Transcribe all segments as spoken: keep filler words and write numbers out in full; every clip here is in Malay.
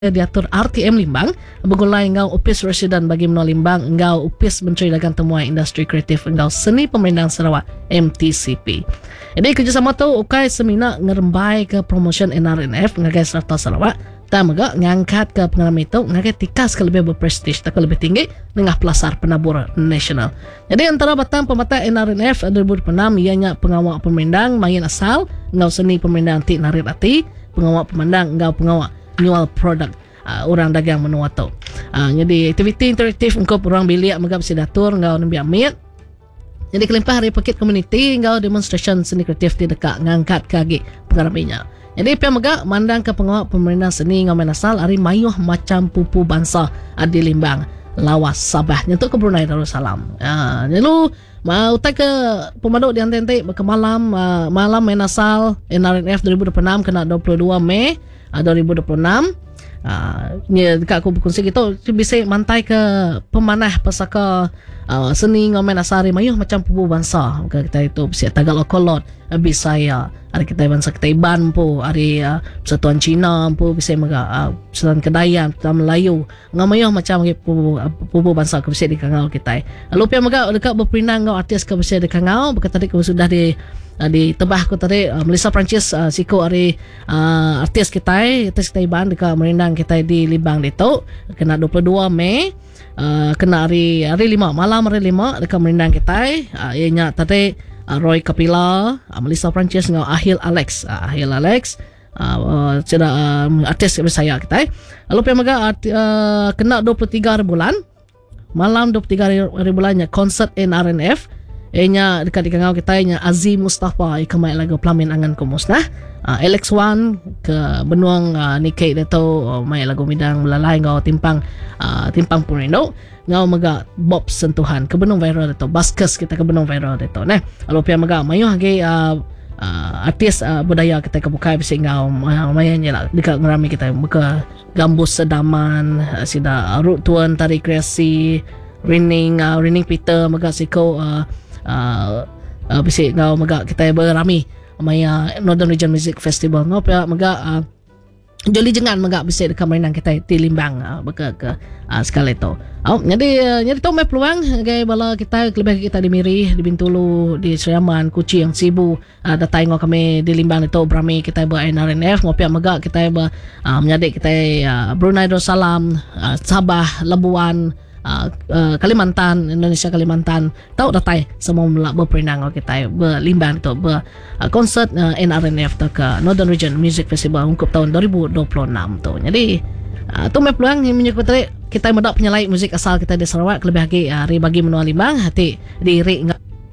diatur R T M Limbang begulai engkau Opis Residen bagi menua Limbang, engkau Opis Menteri Dagang Temuan Industri Kreatif, engkau Seni Pemerintahan Sarawak M T C P. Jadi kerjasama tu ukai semina ngerembai ke promotion N R N F ngagai serta Sarawak dan juga ngangkat ke pengalaman itu ngagai tikas ke lebih berprestij tak lebih tinggi dengan pelasar penabur nasional. Jadi antara batang pemata N R N F dua ribu enam ianya pengawal pemandang main asal engkau seni pemandang ti narir ati, pengawal pemandang engkau pengawal nyual produk uh, orang dagang menua tu. Uh, jadi aktiviti interaktif engkau orang bilik megap sidatur engkau nembi amit. Jadi kelimpah hari pakit community engkau demonstration seni kreatif di dekat ngangkat kaki pengaraminya. Jadi pihak megak mandang ke pengawal pemerintahan seni engkau menasal hari mayuh macam pupu bangsa di Limbang lawas Sabah nyentuk ke Brunei Darussalam. Uh, jadi lu mau tak ke pemaduk di antentik ke malam uh, malam menasal N R N F dua ribu dua puluh enam kena dua puluh dua Mei dua ribu dua puluh enam. Uh, ni dekat aku berkongsi kita bisa mantai ke pemanah pasaka uh, seni ngomen asari mayuh macam pupu bangsa kita itu bisa Tagalog Kolot Bisaya ada kita bangsa kita Iban po ada uh, Persatuan Cina po bisa maga uh, Persatuan Kedayan Persatuan Melayu ngamayuh macam pupu, uh, pupu bangsa ke bisa di kangau kita lalu pia maga dekat berperinang ngau artis ke bisa di kangau berkata tadi sudah di Uh, di tebah ko tadi uh, Melissa Prancis uh, siko ari uh, artis kita artis kita Iban dekat merindang kita di Limbang dito kena dua puluh dua Mei uh, kena hari hari lima malam hari lima dekat merindang kita uh, ianya tadi uh, Roy Kapila uh, Melissa Prancis dengan Ahil Alex uh, Ahil Alex uh, uh, uh, artis saya kita lalu pemaga uh, kena dua puluh tiga hari bulan malam dua puluh tiga hari, hari bulannya konsert N R N F ianya dekat di kangau kita ianya Azim Mustafa ikamai lagu Pelamin Angan Kumusnah uh, L X one ke benuang uh, Nikkei deto uh, mai lagu midang melalai ngau timpang uh, timpang purindo ngau maga Bob Sentuhan ke benung viral deto Baskus kita ke benung viral deto nah lalu pia maga mayuh hage uh, uh, artis uh, budaya kita ke bukai bisi ngau uh, mayanya lah dekat ngerami kita buka Gambus Sedaman uh, sida uh, Rut Tuan Tari Kreasi Rining uh, Rining Peter maga siko uh, Uh, uh, bisik ngau maga kita berami maya Northern Region Music Festival ngau pia maga uh, joli jengan maga bisik dekat mainan kita di Limbang uh, beka ke uh, sekali tu. Oh, jadi uh, jadi tu mai peluang gay bala kita lebih kita di Miri, di Bintulu, di Seriaman, Kuching, Sibu uh, datai ngau kami di Limbang itu berami kita ber N R N F ngau pia maga kita ber uh, menyadik kita uh, Brunei Darussalam, uh, Sabah, Labuan Uh, uh, Kalimantan, Indonesia Kalimantan tahu datai semua melak berperinang kita berlimbang itu ber uh, konsert uh, N R N F tu ke Northern Region Music Festival untuk tahun dua ribu dua puluh enam tu. Jadi uh, tu mai peluang yang menyebut tadi kita mendak penyelai muzik asal kita di Sarawak lebih lagi uh, ri bagi menua Limbang hati di ri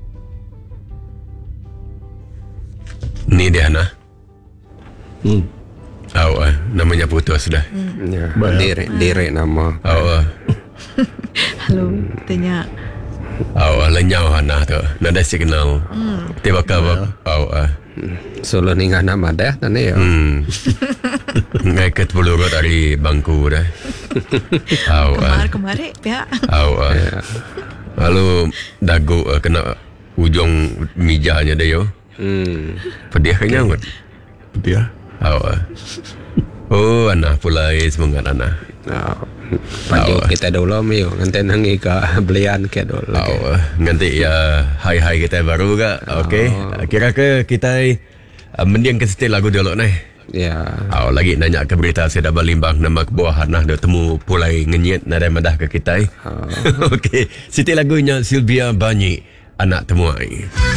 ni dia nah. Hmm. Oh, uh, namanya putus dah. Hmm. Ya, direk direk nama. Oh. Uh. Halo, tanya. Oh, lenyau hana tu. Nada signal. Hmm. Tiba kau. Oh, ah. Solo ni ngah nama dah tadi ya. Hmm. Ngai ket pelurut dari bangku dah. Oh, ah. Kemar kemarin pihak. Oh, ah. Lalu dagu uh, kena ujung mijanya dia yo. Hmm. Pedih kayaknya ngut. Pedih. Oh, ah. Oh, anak pula semangat anak. Oh. Padu oh, kita dulu mio nanti nangi ke belian ke dulu. Oh, nanti ya hai hai kita baru ke. Okey. Oh. Kira ke kita uh, mendiang ke setel lagu dulu nih. Ya. Oh, lagi nanya ke berita saya dah berlimbang nama buah hanah dah temu pulai ngenyit nada madah ke kita. Oh. Okey. Setel lagunya Sylvia Banyi Anak Temuai.